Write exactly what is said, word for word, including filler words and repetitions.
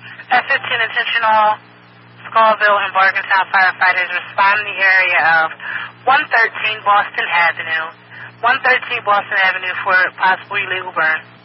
F fifteen intentional Scoville and Bargaintown firefighters respond in the area of one thirteen Boston Avenue, one thirteen Boston Avenue for possible illegal burn.